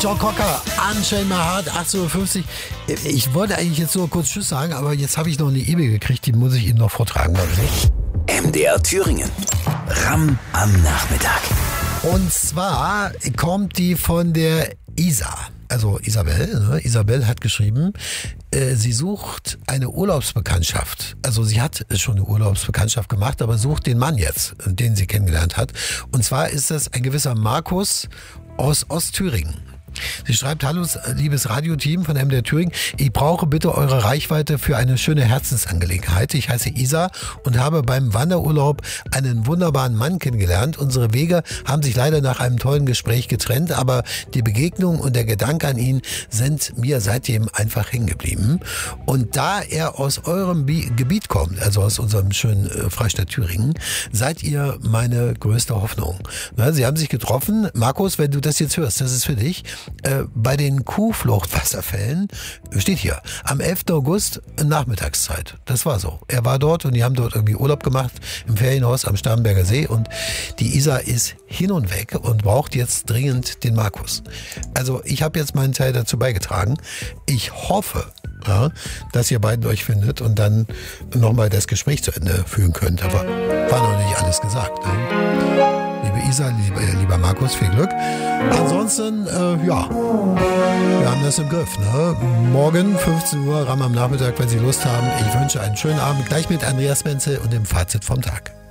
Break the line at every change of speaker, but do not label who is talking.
Joe Cocker, Unchain My Heart, 18.50 Uhr. Ich wollte eigentlich jetzt nur kurz Tschüss sagen, aber jetzt habe ich noch eine E-Mail gekriegt, die muss ich Ihnen noch vortragen.
MDR Thüringen. Ram am Nachmittag.
Und zwar kommt die von der Isa. Also Isabel. Ne? Isabel hat geschrieben, sie sucht eine Urlaubsbekanntschaft. Also sie hat schon eine Urlaubsbekanntschaft gemacht, aber sucht den Mann jetzt, den sie kennengelernt hat. Und zwar ist das ein gewisser Markus aus Ostthüringen. Sie schreibt: Hallo, liebes Radioteam von MDR Thüringen. Ich brauche bitte eure Reichweite für eine schöne Herzensangelegenheit. Ich heiße Isa und habe beim Wanderurlaub einen wunderbaren Mann kennengelernt. Unsere Wege haben sich leider nach einem tollen Gespräch getrennt, aber die Begegnung und der Gedanke an ihn sind mir seitdem einfach hängen geblieben. Und da er aus eurem Gebiet kommt, also aus unserem schönen Freistaat Thüringen, seid ihr meine größte Hoffnung. Na, sie haben sich getroffen. Markus, wenn du das jetzt hörst, das ist für dich. Bei den Kuhfluchtwasserfällen, steht hier, am 11. August Nachmittagszeit. Das war so. Er war dort und die haben dort irgendwie Urlaub gemacht im Ferienhaus am Starnberger See und die Isa ist hin und weg und braucht jetzt dringend den Markus. Also ich habe jetzt meinen Teil dazu beigetragen. Ich hoffe, ja, dass ihr beiden euch findet und dann nochmal das Gespräch zu Ende führen könnt. Aber war noch nicht alles gesagt. Ne? Liebe Isa, lieber Markus, viel Glück. Ansonsten, ja, wir haben das im Griff. Ne? Morgen 15 Uhr, Ram am Nachmittag, wenn Sie Lust haben. Ich wünsche einen schönen Abend, gleich mit Andreas Menzel und dem Fazit vom Tag.